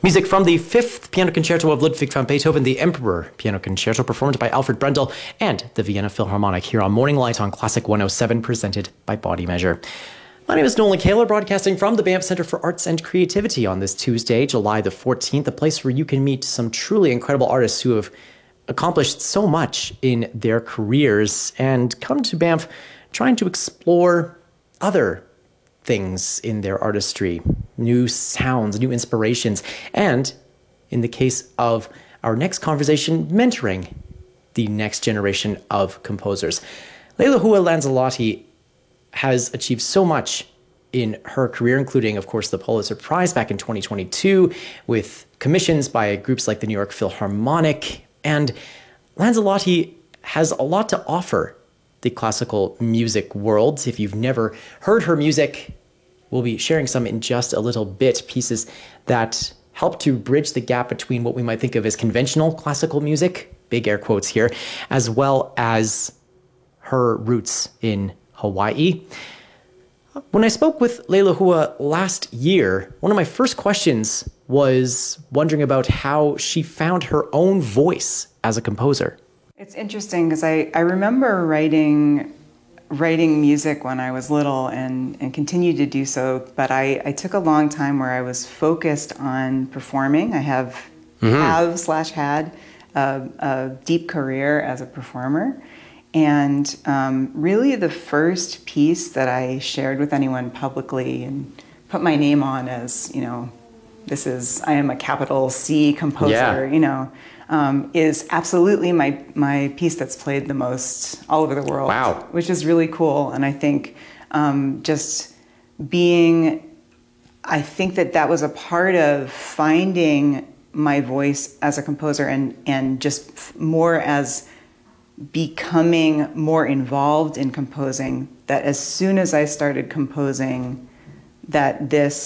Music from the Fifth Piano Concerto of Ludwig van Beethoven, the Emperor Piano Concerto, performed by Alfred Brendel and the Vienna Philharmonic here on Morning Light on Classic 107, presented by Body Measure. My name is Nolan Kaler, broadcasting from the Banff Center for Arts and Creativity on this Tuesday, July the 14th, a place where you can meet some truly incredible artists who have accomplished so much in their careers and come to Banff trying to explore other things in their artistry, new sounds, new inspirations, and in the case of our next conversation, mentoring the next generation of composers. Leilua Lanzelotti has achieved so much in her career, including, of course, the Pulitzer Prize back in 2022 with commissions by groups like the New York Philharmonic. And Lanzelotti has a lot to offer the classical music world. If you've never heard her music, we'll be sharing some in just a little bit, pieces that help to bridge the gap between what we might think of as conventional classical music, big air quotes here, as well as her roots in Hawaii. When I spoke with Leilua last year, one of my first questions was wondering about how she found her own voice as a composer. It's interesting because I remember writing music when I was little and continued to do so, but I took a long time where I was focused on performing. I had a deep career as a performer. And really the first piece that I shared with anyone publicly and put my name on as, I am a capital C composer, is absolutely my piece that's played the most all over the world. Wow. Which is really cool. And I think I think that was a part of finding my voice as a composer and just more as becoming more involved in composing, that as soon as I started composing, that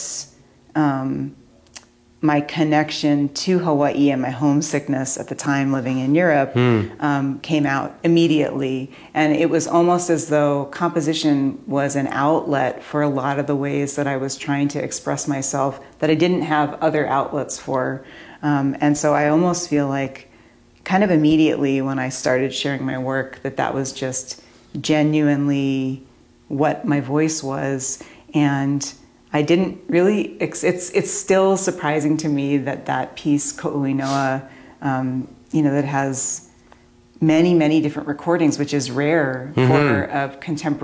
my connection to Hawaii and my homesickness at the time living in Europe came out immediately. And it was almost as though composition was an outlet for a lot of the ways that I was trying to express myself that I didn't have other outlets for. And so I almost feel like kind of immediately when I started sharing my work, that was just genuinely what my voice was. And I didn't really, it's still surprising to me that piece, Ko'uinoa, that has many, many different recordings, which is rare for a contemporary